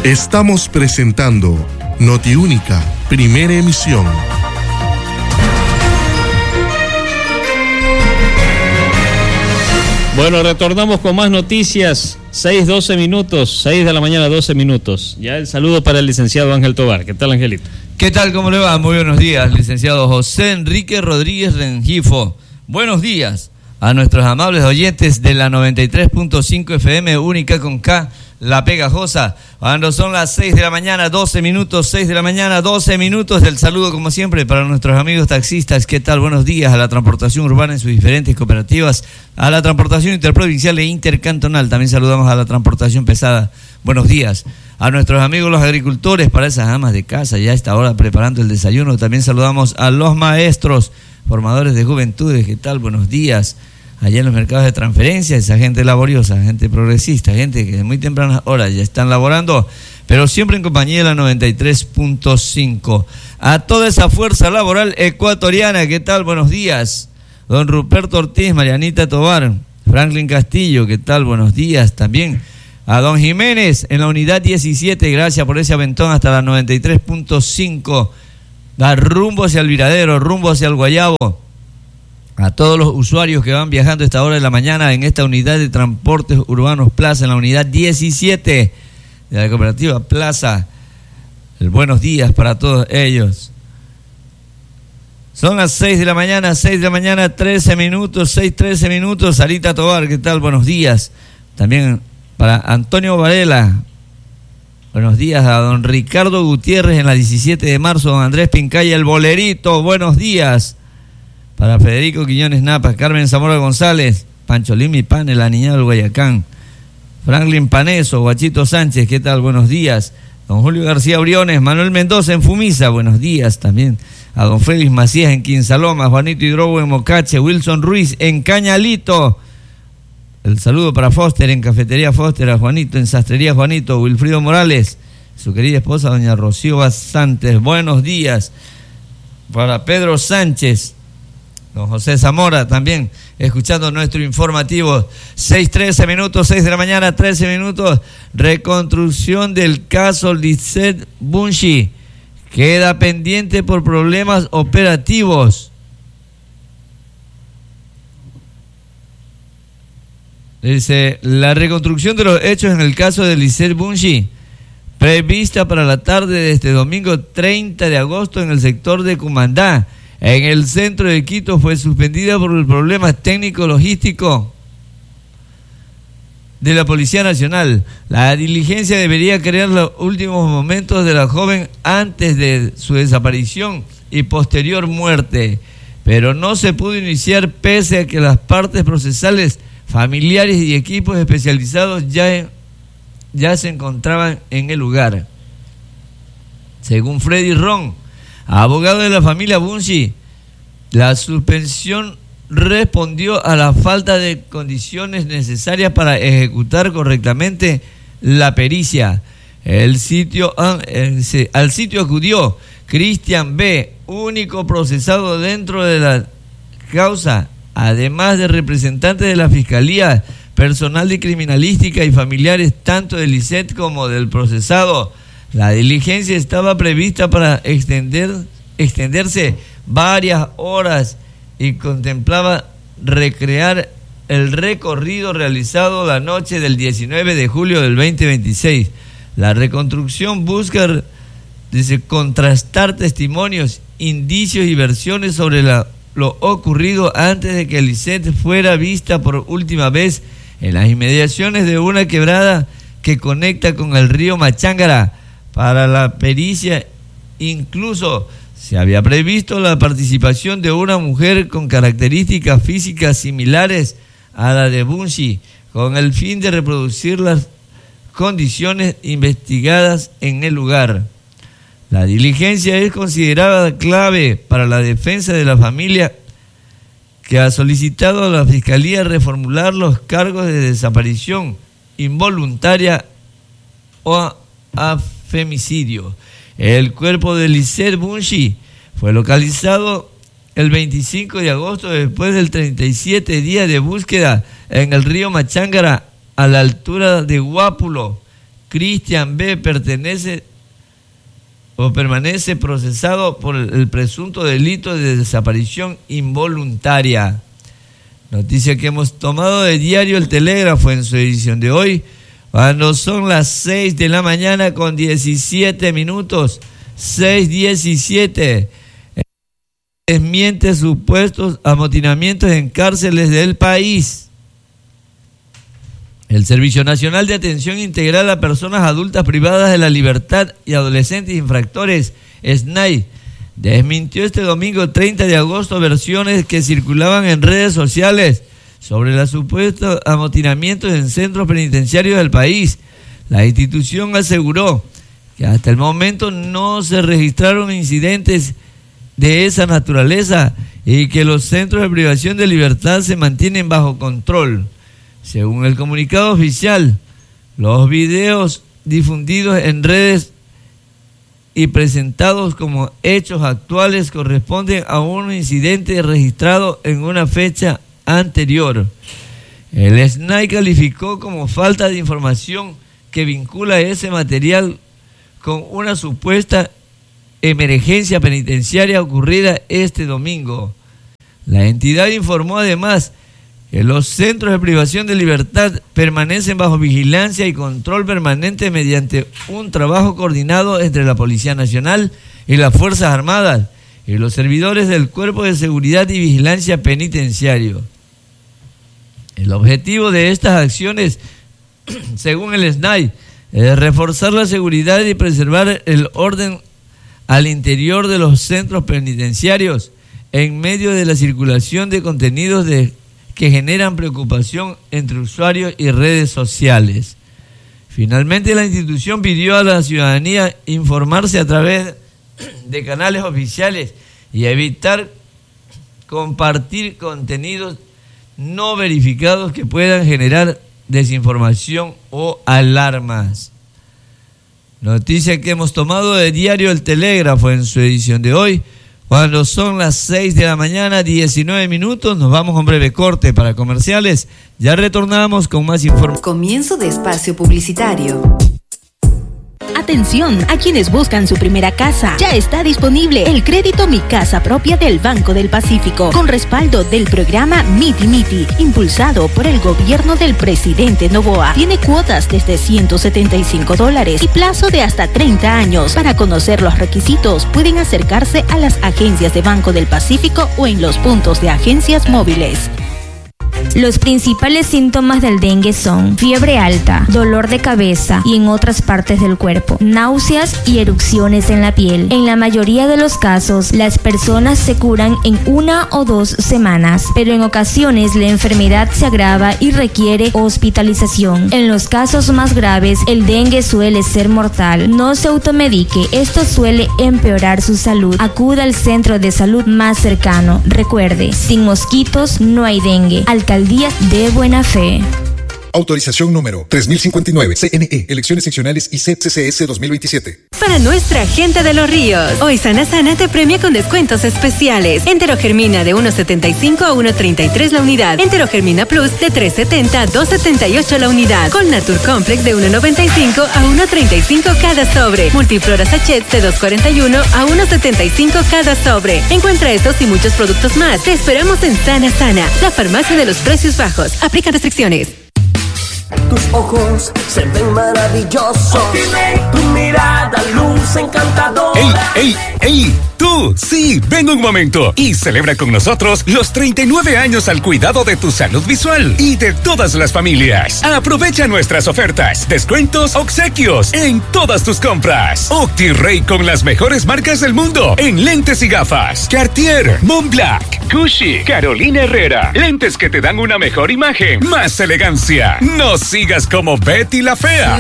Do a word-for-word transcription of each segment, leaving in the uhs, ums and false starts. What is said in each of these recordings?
Estamos presentando Notiúnica, primera emisión. Bueno, retornamos con más noticias. seis doce minutos, seis de la mañana, doce minutos. Ya el saludo para el licenciado Ángel Tobar. ¿Qué tal, Angelito? ¿Qué tal? ¿Cómo le va? Muy buenos días, licenciado José Enrique Rodríguez Rengifo. Buenos días a nuestros amables oyentes de la noventa y tres punto cinco F M, única con K, La Pegajosa. Cuando son las seis de la mañana, doce minutos, seis de la mañana, doce minutos. El saludo, como siempre, para nuestros amigos taxistas. ¿Qué tal? Buenos días a la transportación urbana en sus diferentes cooperativas, a la transportación interprovincial e intercantonal. También saludamos a la transportación pesada. Buenos días a nuestros amigos los agricultores, para esas amas de casa ya a esta hora preparando el desayuno. También saludamos a los maestros, formadores de juventudes. ¿Qué tal? Buenos días. Allá en los mercados de transferencia, esa gente laboriosa, gente progresista, gente que de muy tempranas horas ya están laborando, pero siempre en compañía de la noventa y tres punto cinco. A toda esa fuerza laboral ecuatoriana, ¿qué tal? Buenos días. Don Ruperto Ortiz, Marianita Tobar, Franklin Castillo, ¿qué tal? Buenos días también. A don Jiménez en la unidad diecisiete, gracias por ese aventón hasta la noventa y tres punto cinco. Da rumbo hacia el Viradero, rumbo hacia el Guayabo. A todos los usuarios que van viajando a esta hora de la mañana en esta unidad de transportes urbanos Plaza, en la unidad diecisiete de la cooperativa Plaza, el buenos días para todos ellos. Son las seis de la mañana, seis de la mañana, trece minutos, seis, trece minutos. Sarita Tobar, ¿qué tal? Buenos días. También para Antonio Varela. Buenos días a don Ricardo Gutiérrez en la diecisiete de marzo, don Andrés Pincaya, el bolerito, buenos días. Para Federico Quiñones Napa, Carmen Zamora González, Pancho Limi Pane, la niña del Guayacán, Franklin Paneso, Guachito Sánchez, ¿qué tal? Buenos días. Don Julio García Briones, Manuel Mendoza en Fumisa, buenos días también. A don Félix Macías en Quinsaloma, Juanito Hidrobo en Mocache, Wilson Ruiz en Cañalito. El saludo para Foster en Cafetería Foster, a Juanito en Sastrería Juanito, Wilfrido Morales, su querida esposa doña Rocío Basantes, buenos días. Para Pedro Sánchez, don José Zamora también, escuchando nuestro informativo. seis, trece minutos, seis de la mañana, trece minutos. Reconstrucción del caso Lisette Bunchi queda pendiente por problemas operativos. Dice, la reconstrucción de los hechos en el caso de Lisette Bunchi, prevista para la tarde de este domingo treinta de agosto en el sector de Cumandá, en el centro de Quito, fue suspendida por el problema técnico-logístico de la Policía Nacional. La diligencia debería crear los últimos momentos de la joven antes de su desaparición y posterior muerte, pero no se pudo iniciar pese a que las partes procesales, familiares y equipos especializados ya, ya se encontraban en el lugar. Según Freddy Ron, abogado de la familia Bunchi, la suspensión respondió a la falta de condiciones necesarias para ejecutar correctamente la pericia. El sitio, al sitio acudió Cristian B., único procesado dentro de la causa, además de representantes de la Fiscalía, personal de criminalística y familiares tanto de Lisette como del procesado. La diligencia estaba prevista para extender, extenderse varias horas y contemplaba recrear el recorrido realizado la noche del diecinueve de julio del veinte veintiséis. La reconstrucción busca, dice, contrastar testimonios, indicios y versiones sobre la, lo ocurrido antes de que Lisette fuera vista por última vez en las inmediaciones de una quebrada que conecta con el río Machángara. Para la pericia incluso se había previsto la participación de una mujer con características físicas similares a la de Bunchi, con el fin de reproducir las condiciones investigadas en el lugar. La diligencia es considerada clave para la defensa de la familia, que ha solicitado a la Fiscalía reformular los cargos de desaparición involuntaria o a, a femicidio. El cuerpo de Lisette Bunchi fue localizado el veinticinco de agosto después del treinta y siete días de búsqueda en el río Machángara a la altura de Guápulo, Cristian B. pertenece o permanece procesado por el presunto delito de desaparición involuntaria. Noticia que hemos tomado de diario El Telégrafo en su edición de hoy, cuando son las seis de la mañana con diecisiete minutos, seis diecisiete. Desmiente supuestos amotinamientos en cárceles del país. El Servicio Nacional de Atención Integral a Personas Adultas Privadas de la Libertad y Adolescentes Infractores, S N A I, desmintió este domingo treinta de agosto versiones que circulaban en redes sociales sobre los supuestos amotinamientos en centros penitenciarios del país. La institución aseguró que hasta el momento no se registraron incidentes de esa naturaleza y que los centros de privación de libertad se mantienen bajo control. Según el comunicado oficial, los videos difundidos en redes y presentados como hechos actuales corresponden a un incidente registrado en una fecha anterior. El S N A I calificó como falta de información que vincula ese material con una supuesta emergencia penitenciaria ocurrida este domingo. La entidad informó además que los centros de privación de libertad permanecen bajo vigilancia y control permanente mediante un trabajo coordinado entre la Policía Nacional y las Fuerzas Armadas y los servidores del Cuerpo de Seguridad y Vigilancia Penitenciario. El objetivo de estas acciones, según el S N A I, es reforzar la seguridad y preservar el orden al interior de los centros penitenciarios en medio de la circulación de contenidos de que generan preocupación entre usuarios y redes sociales. Finalmente, la institución pidió a la ciudadanía informarse a través de canales oficiales y evitar compartir contenidos no verificados que puedan generar desinformación o alarmas. Noticia que hemos tomado de diario El Telégrafo en su edición de hoy. Cuando son las seis de la mañana, diecinueve minutos, nos vamos a un breve corte para comerciales. Ya retornamos con más información. Comienzo de espacio publicitario. Atención a quienes buscan su primera casa. Ya está disponible el crédito Mi Casa Propia del Banco del Pacífico, con respaldo del programa Miti Miti, impulsado por el gobierno del presidente Noboa. Tiene cuotas desde ciento setenta y cinco dólares y plazo de hasta treinta años. Para conocer los requisitos, pueden acercarse a las agencias de Banco del Pacífico o en los puntos de agencias móviles. Los principales síntomas del dengue son fiebre alta, dolor de cabeza y en otras partes del cuerpo, náuseas y erupciones en la piel. En la mayoría de los casos, las personas se curan en una o dos semanas, pero en ocasiones la enfermedad se agrava y requiere hospitalización. En los casos más graves, el dengue suele ser mortal. No se automedique, esto suele empeorar su salud. Acuda al centro de salud más cercano. Recuerde, sin mosquitos no hay dengue. Alcaldía de Buena Fe. Autorización número tres mil cincuenta y nueve, C N E, Elecciones Seccionales y C C S dos mil veintisiete. Para nuestra gente de Los Ríos, hoy Sana Sana te premia con descuentos especiales. Enterogermina de uno setenta y cinco a uno treinta y tres la unidad. Enterogermina Plus de tres setenta a dos setenta y ocho la unidad. Colnatur Complex de uno noventa y cinco a uno treinta y cinco cada sobre. Multiflora Sachet de dos cuarenta y uno a uno setenta y cinco cada sobre. Encuentra estos y muchos productos más. Te esperamos en Sana Sana, la farmacia de los precios bajos. Aplica restricciones. Tus ojos se ven maravillosos. Tu mirada luce encantadora. ¡Ey, ey, ey! ¡Tú! Sí, ven un momento y celebra con nosotros los treinta y nueve años al cuidado de tu salud visual y de todas las familias. Aprovecha nuestras ofertas, descuentos, obsequios en todas tus compras. OptiRay con las mejores marcas del mundo en lentes y gafas. Cartier, Montblanc, Gucci, Carolina Herrera. Lentes que te dan una mejor imagen, más elegancia. No sigas como Betty la Fea.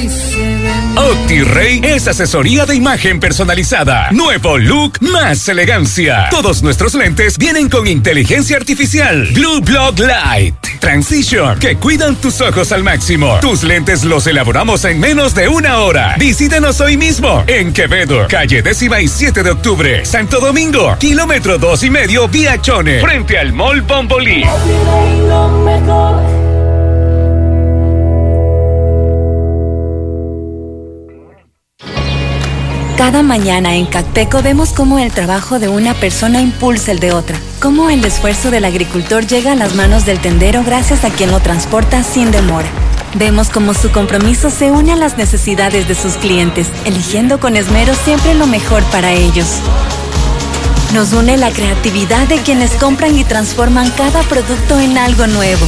OptiRay es asesoría de imagen personalizada. Nuevo look, más elegancia. Todos nuestros lentes vienen con inteligencia artificial. Blue Block Light Transition, que cuidan tus ojos al máximo. Tus lentes los elaboramos en menos de una hora. Visítanos hoy mismo en Quevedo, calle décima y siete de octubre. Santo Domingo, kilómetro dos y medio vía Chone, frente al Mall Bombolí. Cada mañana en Cacteco vemos cómo el trabajo de una persona impulsa el de otra, cómo el esfuerzo del agricultor llega a las manos del tendero gracias a quien lo transporta sin demora. Vemos cómo su compromiso se une a las necesidades de sus clientes, eligiendo con esmero siempre lo mejor para ellos. Nos une la creatividad de quienes compran y transforman cada producto en algo nuevo.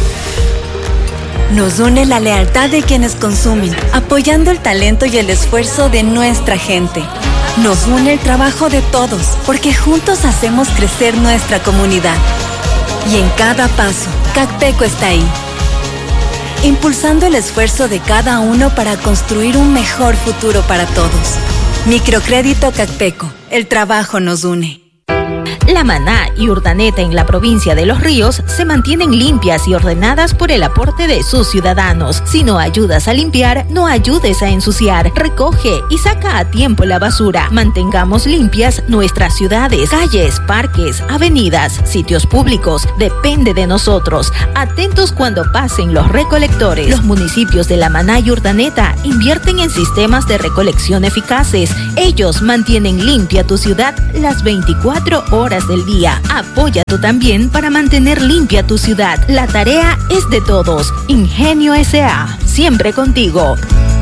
Nos une la lealtad de quienes consumen, apoyando el talento y el esfuerzo de nuestra gente. Nos une el trabajo de todos, porque juntos hacemos crecer nuestra comunidad. Y en cada paso, Cacteco está ahí, impulsando el esfuerzo de cada uno para construir un mejor futuro para todos. Microcrédito Cacteco, el trabajo nos une. La Maná y Urdaneta en la provincia de Los Ríos se mantienen limpias y ordenadas por el aporte de sus ciudadanos. Si no ayudas a limpiar, no ayudes a ensuciar. Recoge y saca a tiempo la basura. Mantengamos limpias nuestras ciudades, calles, parques, avenidas, sitios públicos. Depende de nosotros. Atentos cuando pasen los recolectores. Los municipios de La Maná y Urdaneta invierten en sistemas de recolección eficaces. Ellos mantienen limpia tu ciudad las veinticuatro horas del día. Apoya tú también para mantener limpia tu ciudad. La tarea es de todos. Ingenio S A, siempre contigo.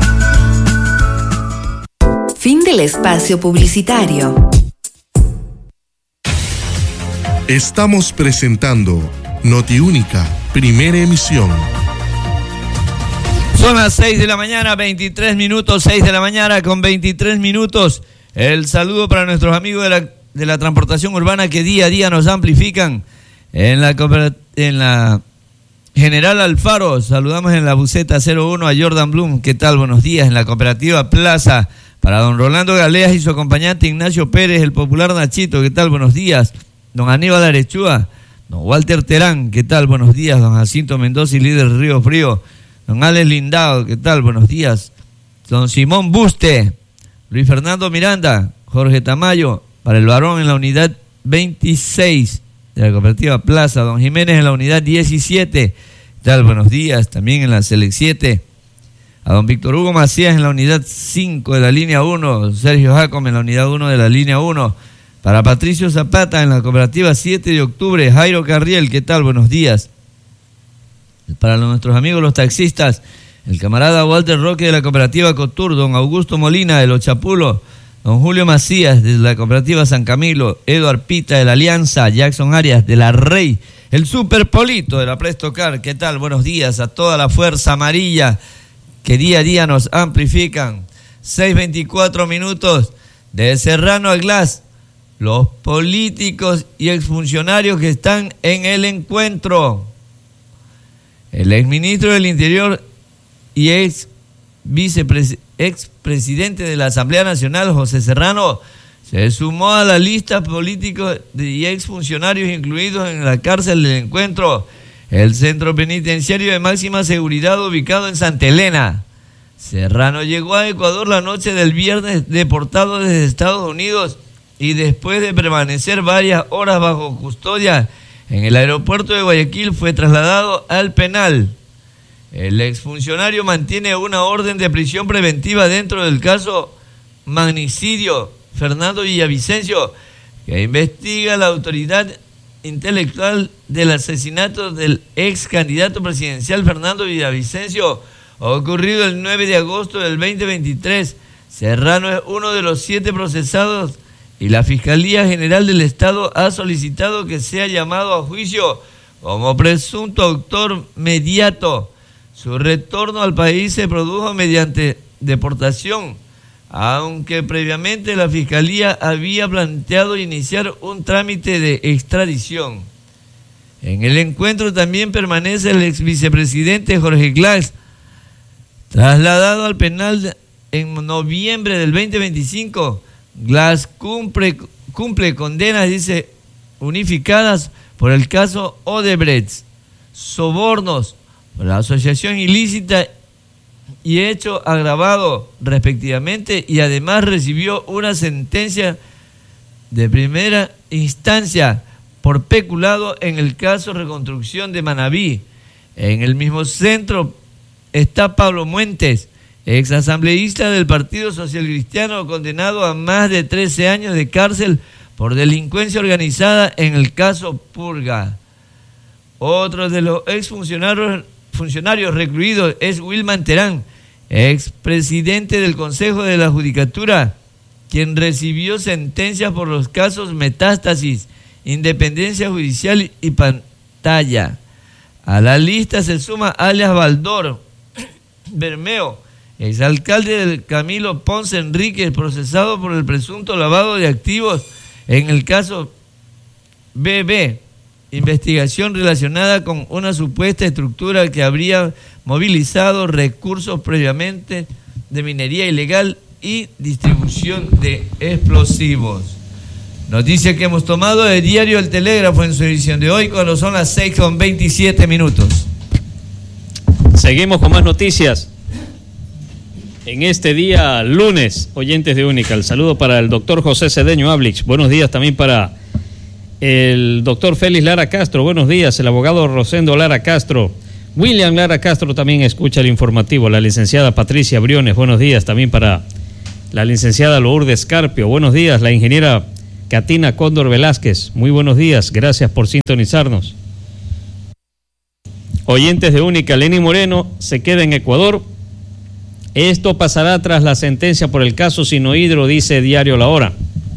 Fin del espacio publicitario. Estamos presentando Notiúnica, primera emisión. Son las seis de la mañana, veintitrés minutos, seis de la mañana con veintitrés minutos. El saludo para nuestros amigos de la de la transportación urbana que día a día nos amplifican en la, en la General Alfaro. Saludamos en la buseta cero uno a Jordan Bloom. ¿Qué tal? Buenos días. En la cooperativa Plaza para don Rolando Galeas y su acompañante Ignacio Pérez, el popular Nachito. ¿Qué tal? Buenos días. Don Aníbal Arechúa, don Walter Terán. ¿Qué tal? Buenos días. Don Jacinto Mendoza y líder Río Frío. Don Alex Lindado. ¿Qué tal? Buenos días. Don Simón Buste, Luis Fernando Miranda, Jorge Tamayo. Para el varón en la unidad veintiséis de la cooperativa Plaza, don Jiménez en la unidad diecisiete. ¿Qué tal? Buenos días. También en la Select siete. A don Víctor Hugo Macías en la unidad cinco de la línea uno. Sergio Jacom en la unidad uno de la línea uno. Para Patricio Zapata en la cooperativa siete de octubre. Jairo Carriel, ¿qué tal? Buenos días. Para nuestros amigos los taxistas, el camarada Walter Roque de la cooperativa Cotur, don Augusto Molina de Los Chapulos, don Julio Macías de la cooperativa San Camilo, Eduard Pita de la Alianza, Jackson Arias de la Rey, el Super Polito de la Prestocar. ¿Qué tal? Buenos días a toda la fuerza amarilla que día a día nos amplifican. seis veinticuatro minutos de Serrano a Glass. Los políticos y exfuncionarios que están en el encuentro. El exministro del Interior y ex vicepresidente expresidente de la Asamblea Nacional, José Serrano, se sumó a la lista políticos y exfuncionarios incluidos en la cárcel del encuentro, el centro penitenciario de máxima seguridad ubicado en Santa Elena. Serrano llegó a Ecuador la noche del viernes deportado desde Estados Unidos y después de permanecer varias horas bajo custodia en el aeropuerto de Guayaquil fue trasladado al penal. El exfuncionario mantiene una orden de prisión preventiva dentro del caso magnicidio Fernando Villavicencio, que investiga la autoridad intelectual del asesinato del ex candidato presidencial Fernando Villavicencio, ocurrido el nueve de agosto del veinte veintitrés. Serrano es uno de los siete procesados y la Fiscalía General del Estado ha solicitado que sea llamado a juicio como presunto autor mediato. Su retorno al país se produjo mediante deportación, aunque previamente la Fiscalía había planteado iniciar un trámite de extradición. En el encuentro también permanece el ex vicepresidente Jorge Glass, trasladado al penal en noviembre del veinte veinticinco. Glass cumple, cumple condenas, dice, unificadas por el caso Odebrecht, sobornos, la asociación ilícita y hecho agravado respectivamente, y además recibió una sentencia de primera instancia por peculado en el caso Reconstrucción de Manabí. En el mismo centro está Pablo Muentes, exasambleísta del Partido Social Cristiano, condenado a más de trece años de cárcel por delincuencia organizada en el caso Purga. Otro de los exfuncionarios funcionarios recluidos es Wilman Terán, expresidente del Consejo de la Judicatura, quien recibió sentencias por los casos Metástasis, Independencia Judicial y Pantalla. A la lista se suma alias Baldor Bermeo, exalcalde del Camilo Ponce Enríquez, procesado por el presunto lavado de activos en el caso B B, investigación relacionada con una supuesta estructura que habría movilizado recursos previamente de minería ilegal y distribución de explosivos. Noticia que hemos tomado del diario El Telégrafo en su edición de hoy, cuando son las seis con veintisiete minutos. Seguimos con más noticias. En este día lunes, oyentes de Única, el saludo para el doctor José Cedeño Ablix. Buenos días también para el doctor Félix Lara Castro. Buenos días, el abogado Rosendo Lara Castro. William Lara Castro también escucha el informativo. La licenciada Patricia Briones. Buenos días también para la licenciada Lourdes Carpio. Buenos días, la ingeniera Catina Cóndor Velázquez. Muy buenos días, gracias por sintonizarnos. Oyentes de Única, Lenín Moreno se queda en Ecuador. Esto pasará tras la sentencia por el caso Sinohidro, dice Diario La Hora.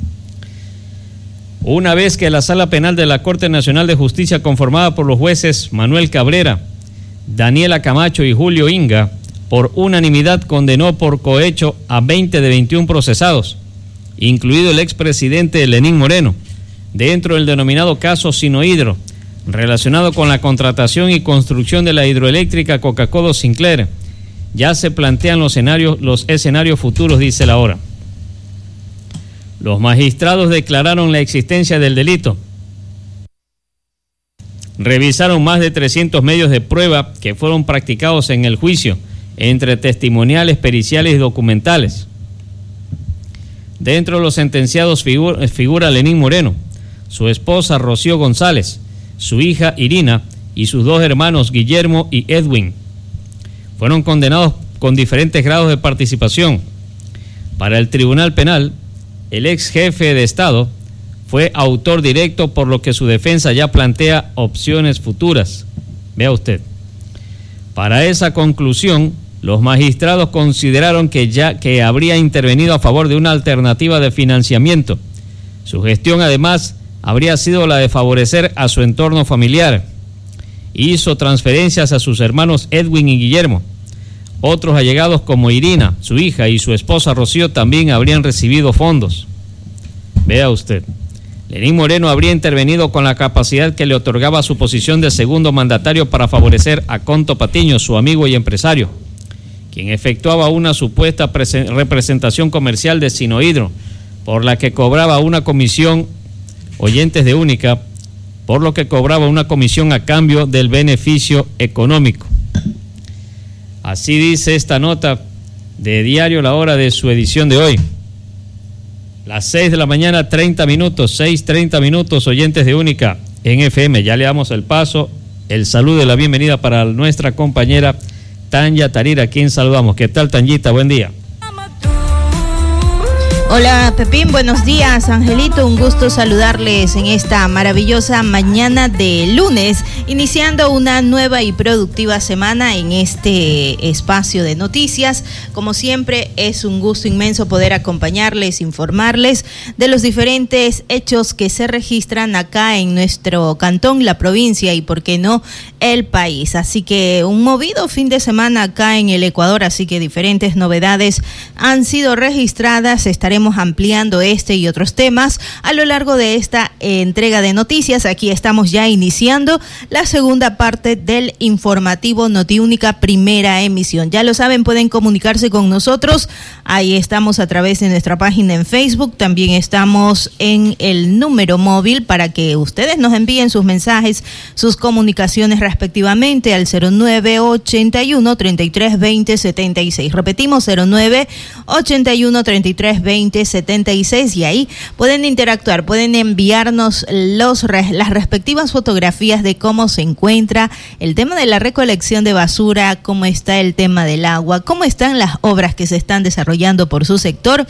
Una vez que la Sala Penal de la Corte Nacional de Justicia, conformada por los jueces Manuel Cabrera, Daniela Camacho y Julio Inga, por unanimidad condenó por cohecho a veinte de veintiún procesados, incluido el expresidente Lenín Moreno, dentro del denominado caso Sinohidro, relacionado con la contratación y construcción de la hidroeléctrica Coca-Cola Sinclair. Ya se plantean los escenarios, los escenarios futuros, dice La Hora. Los magistrados declararon la existencia del delito. Revisaron más de trescientos medios de prueba que fueron practicados en el juicio, entre testimoniales, periciales y documentales. Dentro de los sentenciados figura, figura Lenín Moreno, su esposa Rocío González, su hija Irina y sus dos hermanos Guillermo y Edwin. Fueron condenados con diferentes grados de participación. Para el Tribunal Penal, el ex jefe de Estado fue autor directo, por lo que su defensa ya plantea opciones futuras. Vea usted. Para esa conclusión, los magistrados consideraron que ya que habría intervenido a favor de una alternativa de financiamiento. Su gestión, además, habría sido la de favorecer a su entorno familiar. Hizo transferencias a sus hermanos Edwin y Guillermo. Otros allegados como Irina, su hija, y su esposa Rocío también habrían recibido fondos. Vea usted. Lenín Moreno habría intervenido con la capacidad que le otorgaba su posición de segundo mandatario para favorecer a Conto Patiño, su amigo y empresario, quien efectuaba una supuesta representación comercial de Sinohidro, por la que cobraba una comisión, oyentes de Única, por lo que cobraba una comisión a cambio del beneficio económico. Así dice esta nota de Diario La Hora de su edición de hoy. Las seis de la mañana, treinta minutos, seis treinta minutos, oyentes de Única en F M. Ya le damos el paso, el saludo y la bienvenida para nuestra compañera Tanya Tarira, a quien saludamos. ¿Qué tal, Tanyita? Buen día. Hola Pepín, buenos días. Angelito, un gusto saludarles en esta maravillosa mañana de lunes, iniciando una nueva y productiva semana en este espacio de noticias. Como siempre, es un gusto inmenso poder acompañarles, informarles de los diferentes hechos que se registran acá en nuestro cantón, la provincia y, por qué no, el país. Así que un movido fin de semana acá en el Ecuador, así que diferentes novedades han sido registradas. Estaremos ampliando este y otros temas a lo largo de esta eh, entrega de noticias. Aquí estamos ya iniciando la segunda parte del informativo Notiúnica primera emisión. Ya lo saben, pueden comunicarse con nosotros. Ahí estamos a través de nuestra página en Facebook. También estamos en el número móvil para que ustedes nos envíen sus mensajes, sus comunicaciones respectivamente al cero nueve ochenta y uno, treinta y tres, veinte, setenta y seis. Repetimos, cero nueve ochenta y uno, treinta y tres, veinte, veinte setenta y seis y ahí pueden interactuar, pueden enviarnos los las respectivas fotografías de cómo se encuentra el tema de la recolección de basura, cómo está el tema del agua, cómo están las obras que se están desarrollando por su sector.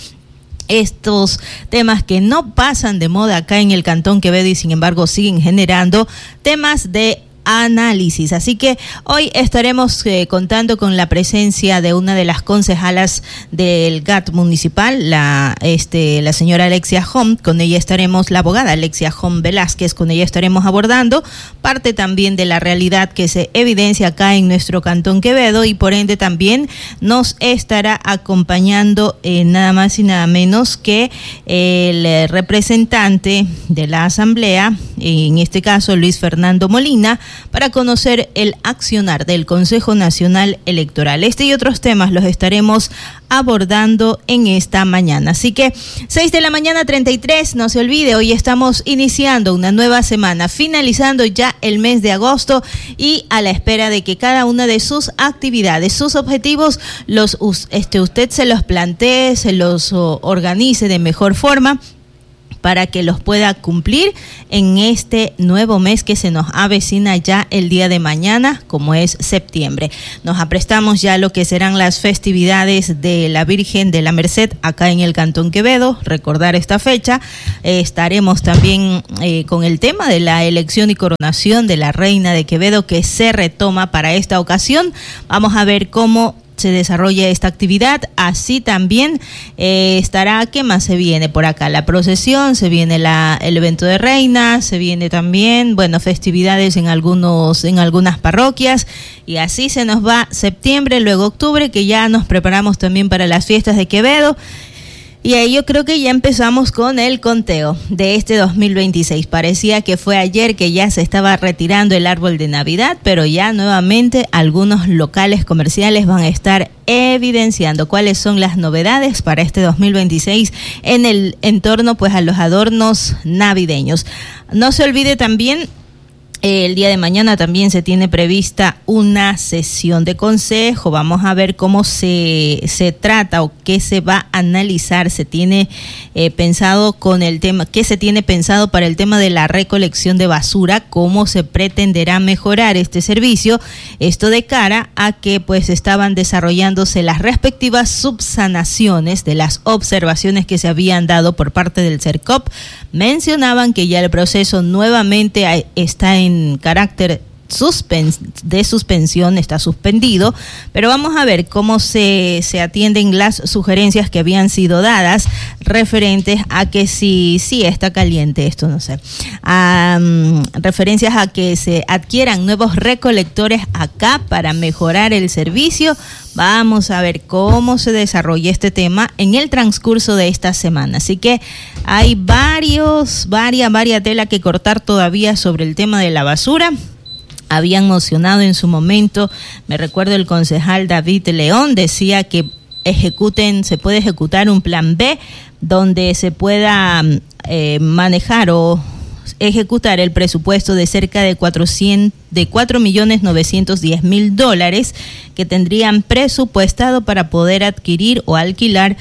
Estos temas que no pasan de moda acá en el Cantón Quevedo y sin embargo siguen generando temas de análisis. Así que hoy estaremos eh, contando con la presencia de una de las concejalas del G A T municipal, la este la señora Alexia Hom. Con ella estaremos, la abogada Alexia Hom Velázquez, con ella estaremos abordando parte también de la realidad que se evidencia acá en nuestro Cantón Quevedo, y por ende también nos estará acompañando eh, nada más y nada menos que el representante de la Asamblea, en este caso Luis Fernando Molina, para conocer el accionar del Consejo Nacional Electoral. Este y otros temas los estaremos abordando en esta mañana. Así que seis de la mañana treinta y tres, no se olvide, hoy estamos iniciando una nueva semana, finalizando ya el mes de agosto y a la espera de que cada una de sus actividades, sus objetivos, los este usted se los plantee, se los oh, organice de mejor forma, para que los pueda cumplir en este nuevo mes que se nos avecina ya el día de mañana, como es septiembre. Nos aprestamos ya a lo que serán las festividades de la Virgen de la Merced acá en el Cantón Quevedo. Recordar esta fecha, eh, estaremos también eh, con el tema de la elección y coronación de la Reina de Quevedo, que se retoma para esta ocasión. Vamos a ver cómo se desarrolla esta actividad. Así también eh, estará, ¿qué más se viene por acá? La procesión, se viene la, el evento de reina, se viene también, bueno, festividades en algunos, en algunas parroquias, y así se nos va septiembre, luego octubre, que ya nos preparamos también para las fiestas de Quevedo. Y ahí yo creo que ya empezamos con el conteo de este dos mil veintiséis. Parecía que fue ayer que ya se estaba retirando el árbol de Navidad, pero ya nuevamente algunos locales comerciales van a estar evidenciando cuáles son las novedades para este dos mil veintiséis en el entorno pues a los adornos navideños. No se olvide también, el día de mañana también se tiene prevista una sesión de consejo. Vamos a ver cómo se, se trata o qué se va a analizar. Se tiene eh, pensado con el tema, qué se tiene pensado para el tema de la recolección de basura, cómo se pretenderá mejorar este servicio. Esto de cara a que pues estaban desarrollándose las respectivas subsanaciones de las observaciones que se habían dado por parte del CERCOP. Mencionaban que ya el proceso nuevamente está en en carácter suspens de suspensión, está suspendido, pero vamos a ver cómo se, se atienden las sugerencias que habían sido dadas referentes a que si, si está caliente esto, no sé, a, um, referencias a que se adquieran nuevos recolectores acá para mejorar el servicio. Vamos a ver cómo se desarrolla este tema en el transcurso de esta semana. Así que hay varios, varias, varias tela que cortar todavía sobre el tema de la basura. Habían mocionado en su momento, me recuerdo el concejal David León decía que ejecuten, se puede ejecutar un plan B donde se pueda eh, manejar o ejecutar el presupuesto de cerca de cuatrocientos, de cuatro millones novecientos diez mil dólares que tendrían presupuestado para poder adquirir o alquilar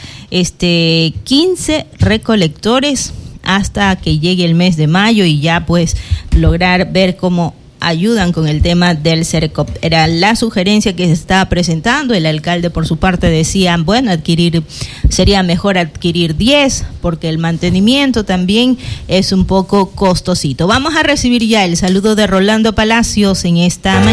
este quince recolectores hasta que llegue el mes de mayo y ya pues lograr ver cómo ayudan con el tema del CERCOP. Era la sugerencia que se estaba presentando. El alcalde por su parte decía, bueno, adquirir sería mejor adquirir diez porque el mantenimiento también es un poco costosito. Vamos a recibir ya el saludo de Rolando Palacios en esta mañana.